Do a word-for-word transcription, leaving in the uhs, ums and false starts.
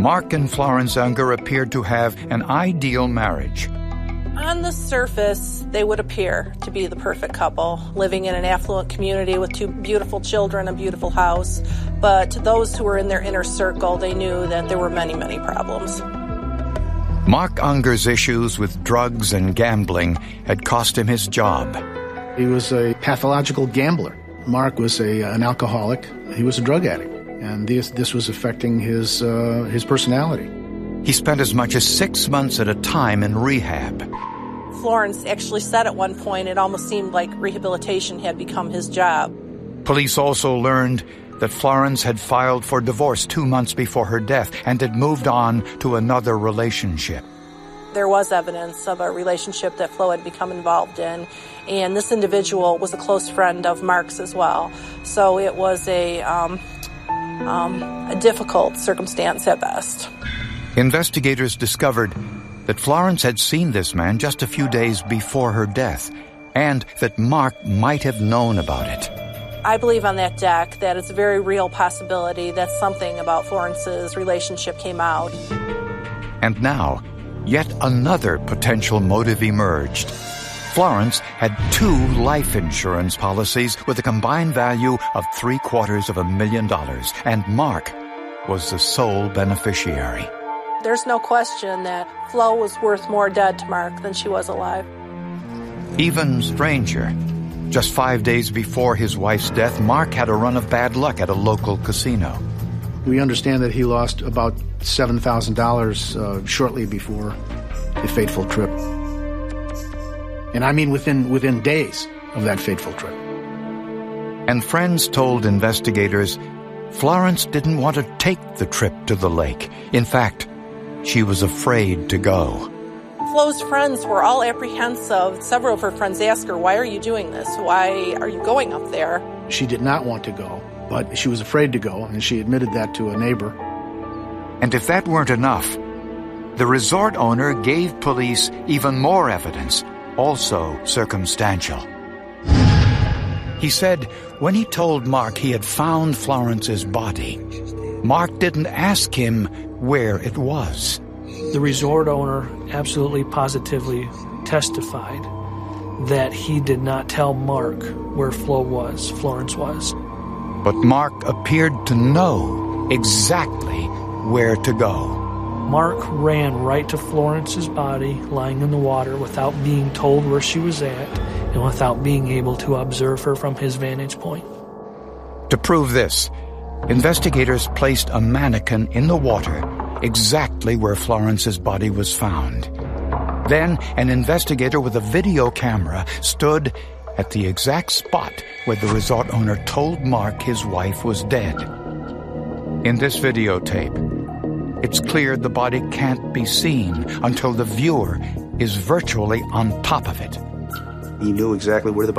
Mark and Florence Unger appeared to have an ideal marriage. On the surface, they would appear to be the perfect couple, living in an affluent community with two beautiful children, a beautiful house. But to those who were in their inner circle, they knew that there were many, many problems. Mark Unger's issues with drugs and gambling had cost him his job. He was a pathological gambler. Mark was a, an alcoholic. He was a drug addict. And this, this was affecting his, uh, his personality. He spent as much as six months at a time in rehab. Florence actually said at one point it almost seemed like rehabilitation had become his job. Police also learned that Florence had filed for divorce two months before her death and had moved on to another relationship. There was evidence of a relationship that Flo had become involved in, and this individual was a close friend of Mark's as well. So it was a, um, um, a difficult circumstance at best. Investigators discovered that Florence had seen this man just a few days before her death, and that Mark might have known about it. I believe on that deck that it's a very real possibility that something about Florence's relationship came out. And now, yet another potential motive emerged. Florence had two life insurance policies with a combined value of three quarters of a million dollars, and Mark was the sole beneficiary. There's no question that Flo was worth more dead to Mark than she was alive. Even stranger, just five days before his wife's death, Mark had a run of bad luck at a local casino. We understand that he lost about seven thousand dollars uh, shortly before the fateful trip. And I mean within, within days of that fateful trip. And friends told investigators Florence didn't want to take the trip to the lake. In fact, she was afraid to go. Flo's friends were all apprehensive. Several of her friends asked her, "Why are you doing this? Why are you going up there?" She did not want to go, but she was afraid to go, and she admitted that to a neighbor. And if that weren't enough, the resort owner gave police even more evidence, also circumstantial. He said when he told Mark he had found Florence's body, Mark didn't ask him where it was. The resort owner absolutely positively testified that he did not tell Mark where Flo was, Florence was. But Mark appeared to know exactly where to go. Mark ran right to Florence's body lying in the water without being told where she was at and without being able to observe her from his vantage point. To prove this, investigators placed a mannequin in the water exactly where Florence's body was found. Then an investigator with a video camera stood at the exact spot where the resort owner told Mark his wife was dead. In this videotape, it's clear the body can't be seen until the viewer is virtually on top of it. He knew exactly where the